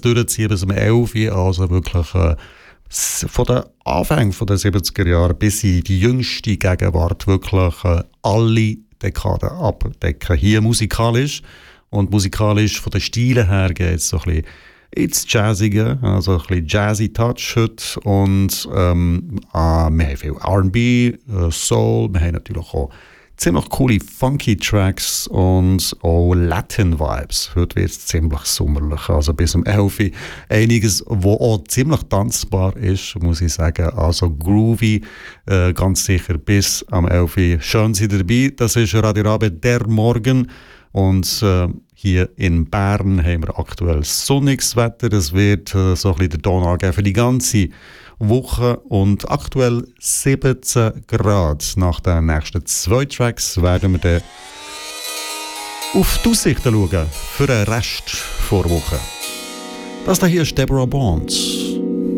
durchziehen bis um 11 Uhr, also wirklich von den Anfängen der 70er Jahre bis in die jüngste Gegenwart wirklich alle Dekaden abdecken. Hier musikalisch und musikalisch von den Stilen her geht es so ein bisschen ins Jazzige, also ein bisschen Jazzy Touch heute und wir haben viel R&B, Soul, wir haben natürlich auch ziemlich coole funky Tracks und auch Latin Vibes. Heute wird es ziemlich sommerlich, also bis um 11 Uhr. Einiges, was auch ziemlich tanzbar ist, muss ich sagen, also groovy, ganz sicher bis am 11 Uhr. Schön seid ihr dabei, das ist Radio Rabe der Morgen und hier in Bern haben wir aktuell sonniges Wetter. Es wird so ein bisschen der Ton angeben für die ganze Woche und aktuell 17 Grad. Nach den nächsten 2 Tracks werden wir dann auf die Aussichten schauen für den Rest der Woche. Das hier ist Deborah Bond.